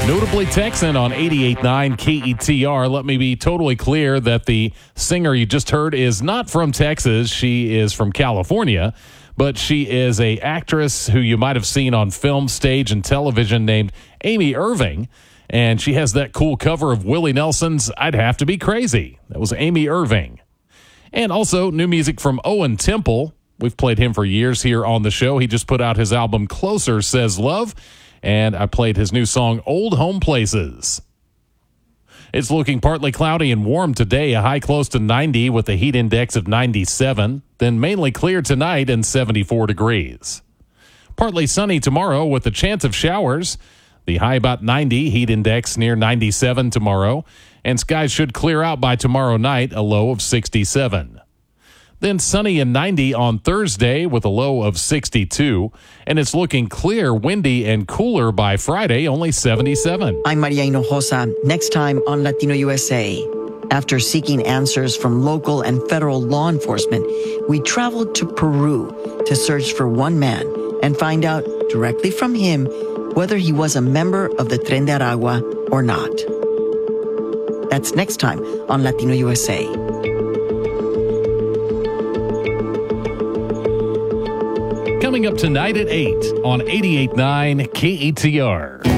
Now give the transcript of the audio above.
Notably Texan on 88.9 KETR. Let me be totally clear that the singer you just heard is not from Texas. She is from California, but she is an actress who you might have seen on film, stage, and television named Amy Irving. And she has that cool cover of Willie Nelson's I'd Have to Be Crazy. That was Amy Irving. And also new music from Owen Temple. We've played him for years here on the show. He just put out his album Closer Says Love. And I played his new song, Old Home Places. It's looking partly cloudy and warm today, a high close to 90 with a heat index of 97, then mainly clear tonight and 74 degrees. Partly sunny tomorrow with a chance of showers, the high about 90, heat index near 97 tomorrow, and skies should clear out by tomorrow night, a low of 67. Then sunny and 90 on Thursday with a low of 62. And it's looking clear, windy, and cooler by Friday, only 77. I'm Maria Hinojosa. Next time on Latino USA. After seeking answers from local and federal law enforcement, we traveled to Peru to search for one man and find out directly from him whether he was a member of the Tren de Aragua or not. That's next time on Latino USA. Coming up tonight at 8 on 88.9 KETR.